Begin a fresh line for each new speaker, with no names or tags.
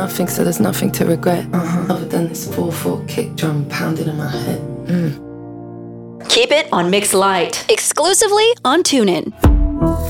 nothing, so there's nothing to regret. Other than this 4/4 kick drum pounding in my head.
Keep it on Mix Light, exclusively on TuneIn.